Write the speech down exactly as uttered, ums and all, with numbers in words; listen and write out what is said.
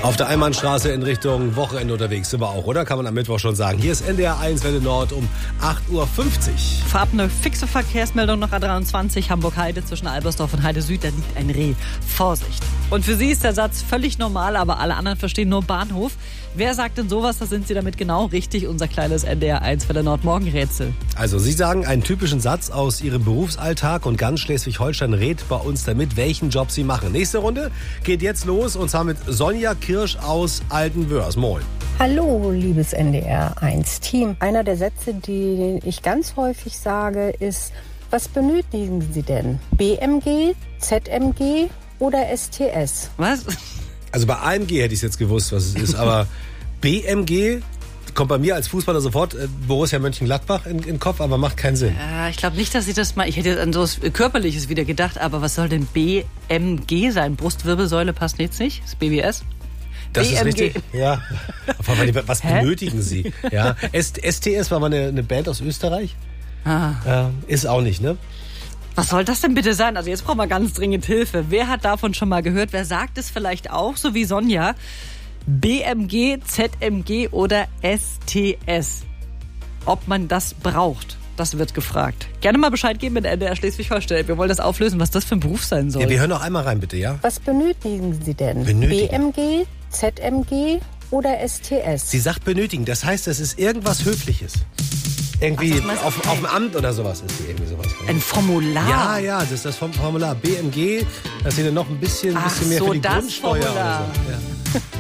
Auf der Einbahnstraße in Richtung Wochenende unterwegs sind wir auch, oder? Kann man am Mittwoch schon sagen. Hier ist N D R eins Welle Nord um acht Uhr fünfzig. Vorab eine fixe Verkehrsmeldung noch A dreiundzwanzig, Hamburg-Heide zwischen Albersdorf und Heide Süd. Da liegt ein Reh. Vorsicht. Und für Sie ist der Satz völlig normal, aber alle anderen verstehen nur Bahnhof. Wer sagt denn sowas? Da sind Sie damit genau richtig. Unser kleines N D R eins Welle Nord Morgenrätsel. Also Sie sagen einen typischen Satz aus Ihrem Berufsalltag und ganz Schleswig-Holstein rät bei uns damit, welchen Job Sie machen. Nächste Runde geht jetzt los und zwar mit Sonja Kirsch aus Altenwörs. Moin. Hallo, liebes N D R eins Team. Einer der Sätze, die ich ganz häufig sage, ist: Was benötigen Sie denn? B M G, Z M G oder S T S? Was? Also bei A M G hätte ich jetzt gewusst, was es ist, aber B M G kommt bei mir als Fußballer sofort äh, Borussia Mönchengladbach in den Kopf, aber macht keinen Sinn. Äh, ich glaube nicht, dass ich das mal... Ich hätte jetzt an so was Körperliches wieder gedacht, aber was soll denn B M G sein? Brustwirbelsäule passt jetzt nicht? Das B W S? Das B M G. ist richtig. Ja. Was Hä? benötigen Sie? Ja. S T S war mal eine, eine Band aus Österreich. Ah. Äh, ist auch nicht, ne? Was soll das denn bitte sein? Also jetzt brauchen wir ganz dringend Hilfe. Wer hat davon schon mal gehört? Wer sagt es vielleicht auch, so wie Sonja? B M G, Z M G oder S T S? Ob man das braucht, das wird gefragt. Gerne mal Bescheid geben mit N D R Schleswig-Holstein. Wir wollen das auflösen, was das für ein Beruf sein soll. Ja, wir hören noch einmal rein, bitte, ja? Was benötigen Sie denn? Benötigen. B M G, Z M G oder S T S? Sie sagt benötigen, das heißt, das ist irgendwas Höfliches. Irgendwie Ach, das auf, auf dem Amt oder sowas ist die irgendwie sowas. Ein Formular? Ja, ja, das ist das Formular B M G. Das ist noch ein bisschen, Ach bisschen mehr so, für die das Grundsteuer Formular. oder so. Ja.